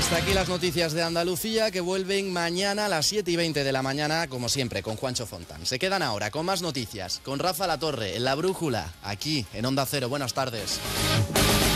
Hasta aquí las noticias de Andalucía, que vuelven mañana a las 7:20 de la mañana, como siempre, con Juancho Fontán. Se quedan ahora con más noticias, con Rafa La Torre, en La Brújula, aquí en Onda Cero. Buenas tardes.